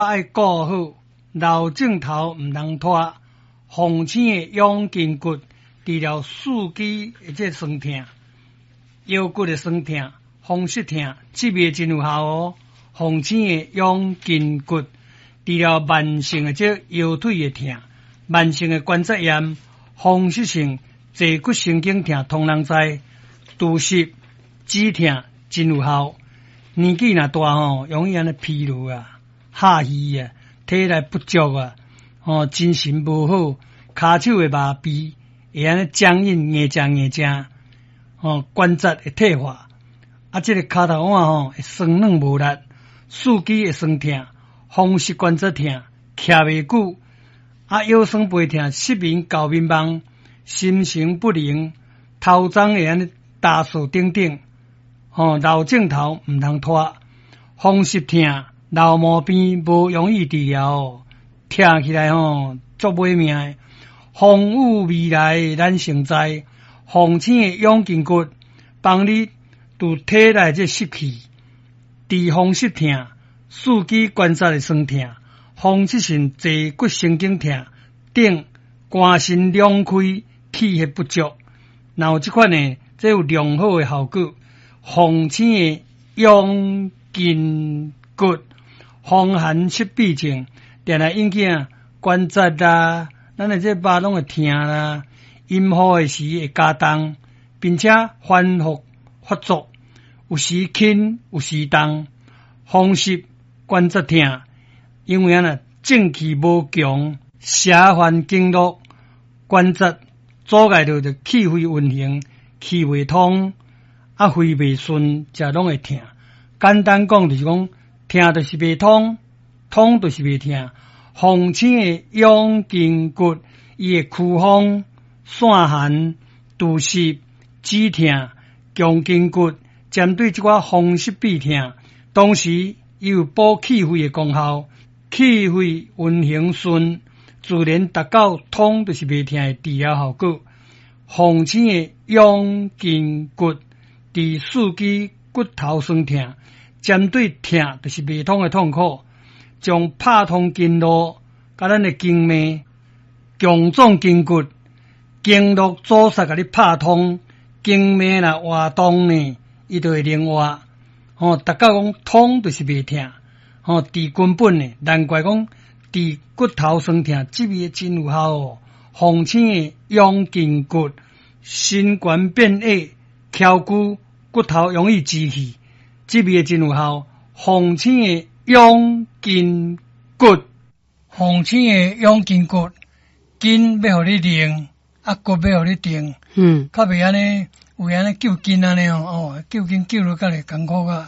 爱顾好，老镜头毋通拖。风醒的养筋骨，治疗四肢的这酸痛、腰骨的酸痛、风湿痛，这味真有效哦。风醒的养筋骨，治疗慢性的这腰腿的痛、慢性的关节炎、风湿性坐骨神经痛，通人知。拄湿、止痛真有效。年纪若大容易安尼疲劳啊、下虚啊、体力不足啊。精神无好，骹手会麻痹，会安尼僵硬、硬正，关节会退化，这个骹头腕会酸软无力，四肢会酸痛，风湿关节痛，徛袂久，腰酸背痛，失眠、搞迷茫，心神不宁，头鬃会安尼打扫等等，老镜头毋通拖，风湿痛、老毛病无容易治疗。听起来足买命的，风雨未来咱成知，风醒的养筋骨，帮你拄体内这湿气，治风湿痛、四肢关节的酸痛、风湿性坐骨神经痛等，肝肾两开，气血不足，然后这款呢，这有良好的效果。风醒的养筋骨，风寒湿痹症。定来引起关节啦，咱的这肉拢会痛啦，阴雨的时会加重，并且反复发作，有时轻，有时重，风湿关节痛，因为正气无强，邪烦经络，关节阻碍着气血运行，气未通，肺未顺，才拢会痛。简单讲就是讲，痛就是未通。痛就是袂痛，风醒的养筋骨，伊会驱风、散寒、除湿、止痛、强筋骨，针对这款风湿痹痛，同时伊有补气血的功效，气血运行顺，自然达到痛就是袂痛的治疗效果。风醒的养筋骨，治四肢骨头酸痛，针对痛就是袂通的痛苦。将拍通经络，甲咱的经脉强壮筋骨，经络阻塞，甲你拍通，经脉若活动呢，伊就会灵活。达到讲通就是袂痛，治根本呢，难怪讲治骨头酸痛，这味真有效哦。风醒的养筋骨，心肝变矮、翘骨，骨头容易积气，这味真有效。风醒的养筋骨，风醒的养筋骨，筋要互你练，骨要互你定，较袂安尼，有安尼救筋安尼救筋救了较会艰苦啊，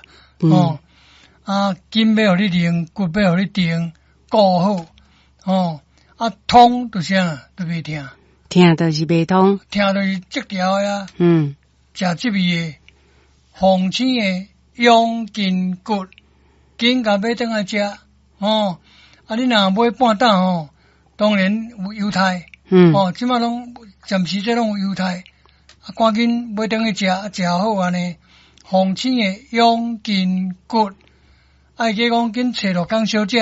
筋要互你练，骨要互你定，顾好，痛就是都袂痛， 痛就是袂痛， 痛就是折条呀，食这味的，风醒的养筋骨。紧甲买转来食，你若买半担当然有犹太，即马拢暂时这拢有犹太，赶紧买转去食，食好安尼。风醒的养筋骨，爱记讲紧找罗江小姐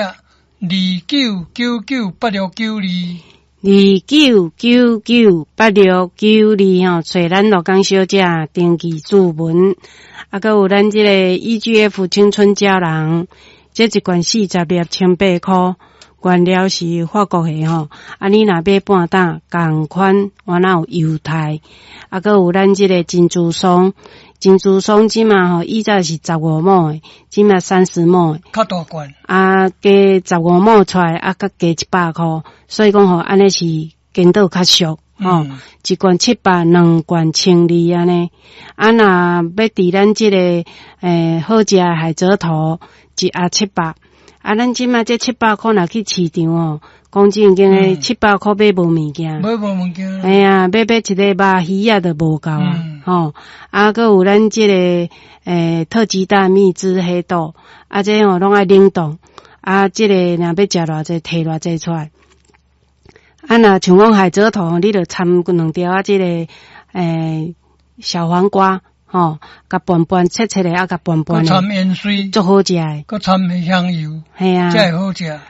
29998692，29998692找咱罗江小姐登记注文。还有咱这个 EGF 青春胶囊，这一罐40粒18块，原料是法国的你若买半担，同款完有犹太。还有咱这个珍珠松，珍珠松即嘛以前是15毛的，即嘛30毛的， 较大罐。 加15毛出来，加100块，所以讲安尼是见到较俗。一罐700，两罐1200安尼。若要治咱这个好食的海蜇头，一盒700。咱即马这700块若去市场讲真经诶700块买无物件。 买无物件。 哎呀，买一个肉鱼啊都无够啊。还有咱这个特级大蜜汁黑豆，这拢爱冷冻。这个若要食偌济，摕偌济出来。若像讲海蜇头，你就掺2条这个小黄瓜， 吼，甲拌拌切切的，甲拌拌的， 佮掺盐水， 足好食的， 佮掺香油， 系啊， 才会好食。